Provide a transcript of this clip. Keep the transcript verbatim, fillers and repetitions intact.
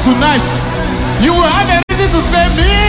tonight, you will have a reason to say, me